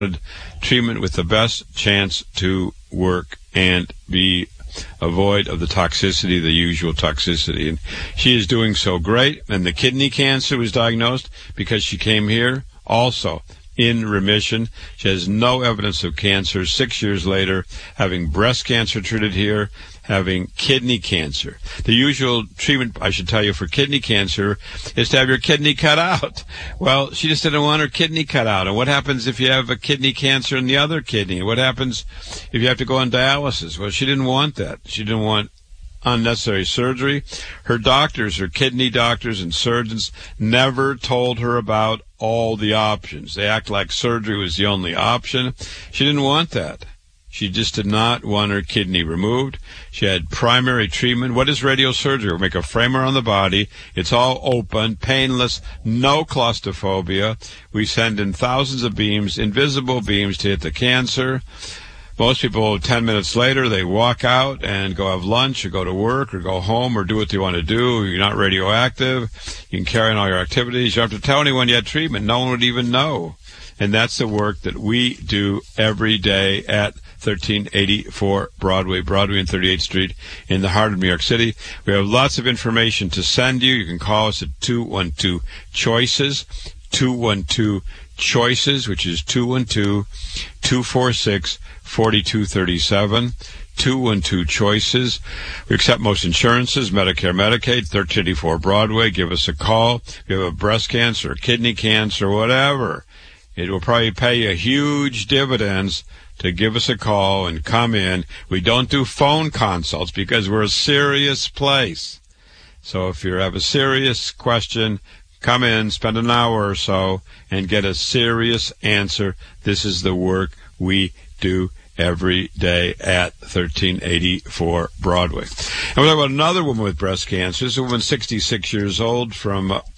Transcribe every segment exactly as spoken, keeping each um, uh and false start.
treatment with the best chance to work and be avoid of the toxicity, the usual toxicity. And she is doing so great. And the kidney cancer was diagnosed because she came here also in remission. She has no evidence of cancer. Six years later, having breast cancer treated here, having kidney cancer. The usual treatment, I should tell you, for kidney cancer is to have your kidney cut out. Well, she just didn't want her kidney cut out. And what happens if you have a kidney cancer in the other kidney? What happens if you have to go on dialysis? Well, she didn't want that. She didn't want unnecessary surgery. Her doctors, her kidney doctors and surgeons, never told her about all the options. They act like surgery was the only option. She didn't want that. She just did not want her kidney removed. She had primary treatment. What is radiosurgery? We make a framer on the body. It's all open, painless, no claustrophobia. We send in thousands of beams, invisible beams, to hit the cancer. Most people, ten minutes later, they walk out and go have lunch or go to work or go home or do what they want to do. You're not radioactive. You can carry on all your activities. You don't have to tell anyone you had treatment. No one would even know. And that's the work that we do every day at thirteen eighty-four Broadway, Broadway and thirty-eighth Street in the heart of New York City. We have lots of information to send you. You can call us at two one two CHOICES, two one two CHOICES, which is two one two, two four six, four two three seven. two one two CHOICES. We accept most insurances, Medicare, Medicaid, thirteen eighty-four Broadway. Give us a call. If you have a breast cancer, kidney cancer, whatever, it will probably pay you huge dividends to give us a call and come in. We don't do phone consults because we're a serious place. So if you have a serious question, come in, spend an hour or so, and get a serious answer. This is the work we do every day at thirteen eighty-four Broadway. And we'll talk about another woman with breast cancer. This is a woman sixty-six years old from uh,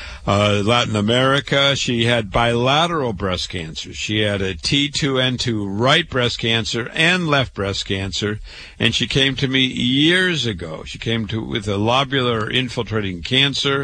uh, Latin America. She had bilateral breast cancer. She had a T two N two right breast cancer and left breast cancer. And she came to me years ago. She came to with a lobular infiltrating cancer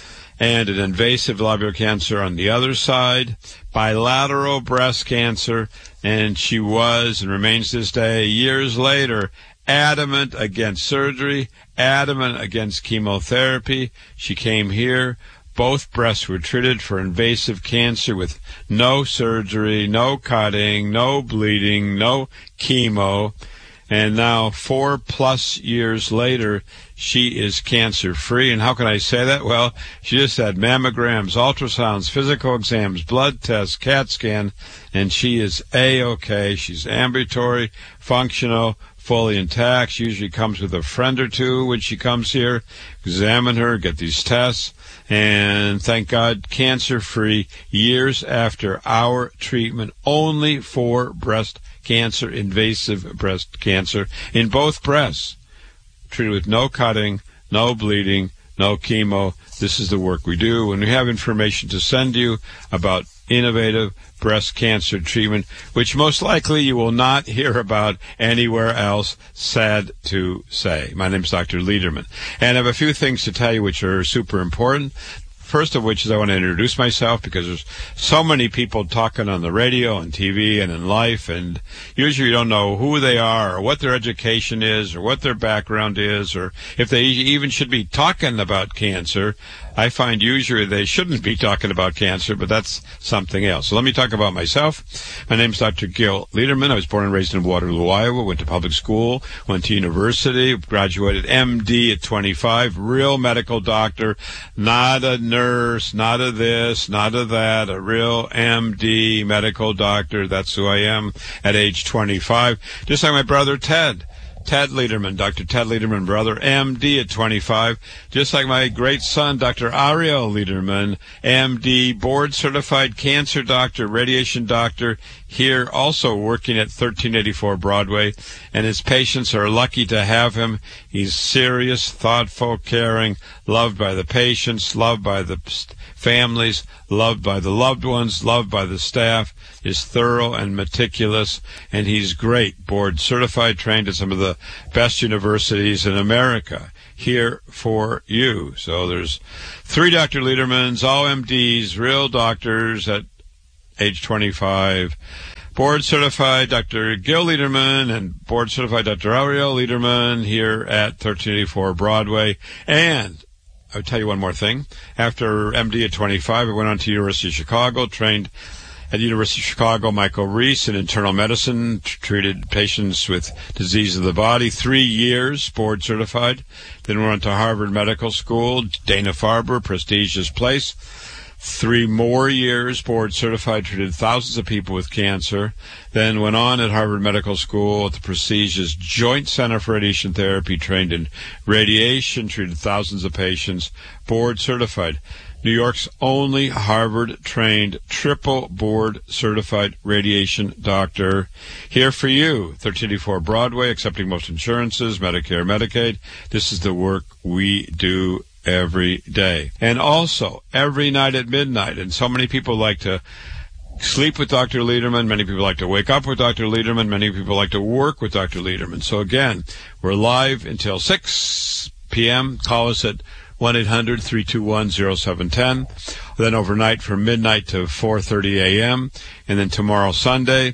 and an invasive lobular cancer on the other side, bilateral breast cancer, and she was and remains this day, years later, adamant against surgery, adamant against chemotherapy. She came here. Both breasts were treated for invasive cancer with no surgery, no cutting, no bleeding, no chemo. And now, four plus years later, she is cancer-free. And how can I say that? Well, she just had mammograms, ultrasounds, physical exams, blood tests, CAT scan, and she is A-OK. She's ambulatory, functional, fully intact. She usually comes with a friend or two when she comes here, examine her, get these tests, and thank God, cancer-free years after our treatment, only for breast cancer, invasive breast cancer, in both breasts, treated with no cutting, no bleeding, no chemo. This is the work we do. When we have information to send you about innovative breast cancer treatment, which most likely you will not hear about anywhere else, sad to say. My name is Doctor Lederman, and I have a few things to tell you which are super important. First of which is I want to introduce myself because there's so many people talking on the radio and T V and in life, and usually you don't know who they are or what their education is or what their background is or if they even should be talking about cancer. I find usually they shouldn't be talking about cancer, but that's something else. So let me talk about myself. My name is Doctor Gil Lederman. I was born and raised in Waterloo, Iowa, went to public school, went to university, graduated M D at twenty-five, real medical doctor, not a nurse, not a this, not a that, a real M D medical doctor. That's who I am at age twenty-five. Just like my brother Ted. Ted Lederman, Doctor Ted Lederman, brother, M D at twenty-five. Just like my great son, Doctor Ariel Lederman, M D, board-certified cancer doctor, radiation doctor, here also working at thirteen eighty-four Broadway. And his patients are lucky to have him. He's serious, thoughtful, caring, loved by the patients, loved by the families, loved by the loved ones, loved by the staff, is thorough and meticulous, and he's great, board certified, trained at some of the best universities in America, here for you. So there's three Doctor Ledermans, all M Ds, real doctors at age twenty-five. Board-certified Doctor Gil Lederman and board-certified Doctor Ariel Lederman here at thirteen eighty-four Broadway. And I'll tell you one more thing. After M D at twenty-five, I went on to University of Chicago, trained at the University of Chicago, Michael Reese in internal medicine, t- treated patients with disease of the body, three years, board certified. Then went to Harvard Medical School, Dana-Farber, prestigious place. Three more years, board certified, treated thousands of people with cancer. Then went on at Harvard Medical School at the prestigious Joint Center for Radiation Therapy, trained in radiation, treated thousands of patients, board certified. New York's only Harvard-trained, triple board-certified radiation doctor. Here for you, thirteen eighty-four Broadway, accepting most insurances, Medicare, Medicaid. This is the work we do every day. And also, every night at midnight, and so many people like to sleep with Doctor Lederman. Many people like to wake up with Doctor Lederman. Many people like to work with Doctor Lederman. So again, we're live until six p.m. Call us at one eight hundred three two one oh seven one oh. Then overnight from midnight to four thirty a.m. And then tomorrow Sunday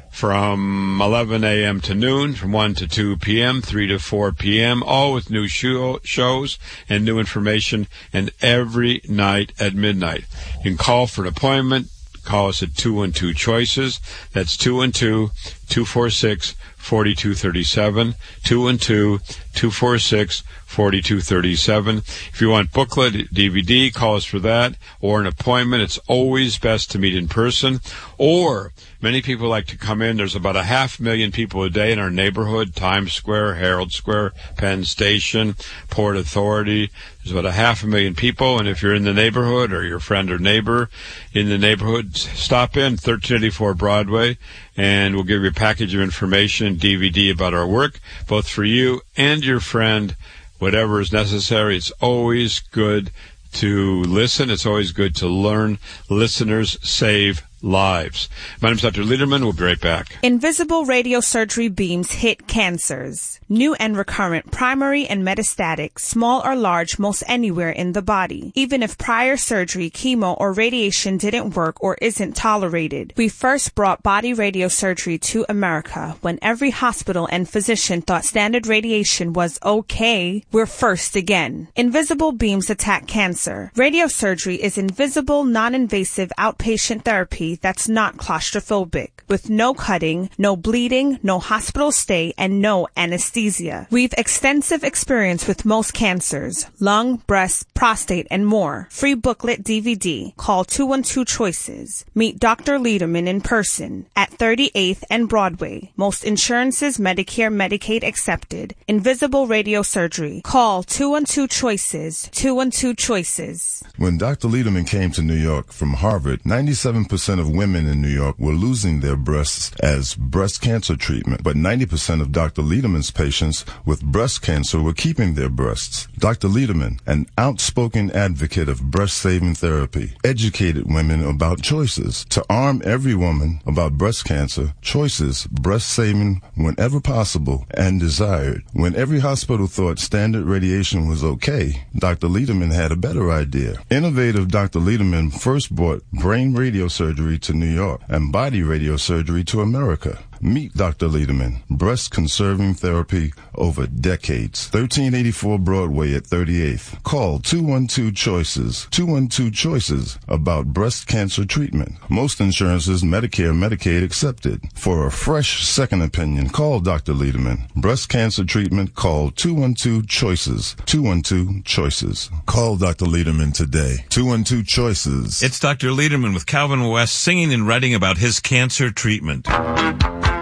from eleven a.m. to noon, from one to two p.m., three to four p.m., all with new show, shows and new information, and every night at midnight. You can call for an appointment. Call us at two one two choices. That's two one two, two four six, four two three seven. two one two, two four six, four two three seven. If you want booklet, D V D, call us for that, or an appointment. It's always best to meet in person. Or many people like to come in. There's about a half million people a day in our neighborhood, Times Square, Herald Square, Penn Station, Port Authority. There's about a half a million people, and if you're in the neighborhood or your friend or neighbor in the neighborhood, stop in thirteen eighty-four Broadway, and we'll give you a package of information and D V D about our work, both for you and your friend, whatever is necessary. It's always good to listen. It's always good to learn. Listeners save lives. My name is Doctor Lederman. We'll be right back. Invisible radiosurgery beams hit cancers. New and recurrent, primary and metastatic, small or large, most anywhere in the body. Even if prior surgery, chemo, or radiation didn't work or isn't tolerated. We first brought body radiosurgery to America when every hospital and physician thought standard radiation was okay. We're first again. Invisible beams attack cancer. Radiosurgery is invisible, non-invasive outpatient therapy that's not claustrophobic, with no cutting, no bleeding, no hospital stay, and no anesthesia. We've extensive experience with most cancers, lung, breast, prostate, and more. Free booklet D V D. Call two one two choices. Meet Doctor Lederman in person at thirty-eighth and Broadway. Most insurances, Medicare, Medicaid accepted. Invisible radiosurgery. Call two one two choices. two one two choices. When Doctor Lederman came to New York from Harvard, ninety-seven percent of women in New York were losing their breasts as breast cancer treatment, but ninety percent of Doctor Lederman's patients with breast cancer were keeping their breasts. Doctor Lederman, an outspoken advocate of breast-saving therapy, educated women about choices. To arm every woman about breast cancer, choices, breast-saving whenever possible and desired. When every hospital thought standard radiation was okay, Doctor Lederman had a better idea. Innovative Doctor Lederman first brought brain radiosurgery to New York and body radiosurgery to America. Meet Doctor Lederman, breast-conserving therapy over decades. thirteen eighty-four Broadway at thirty-eighth. Call two one two choices. two one two choices about breast cancer treatment. Most insurances, Medicare, Medicaid accepted. For a fresh second opinion, call Doctor Lederman. Breast cancer treatment, call two one two choices. two one two choices. Call Doctor Lederman today. two one two choices. It's Doctor Lederman with Calvin West singing and writing about his cancer treatment.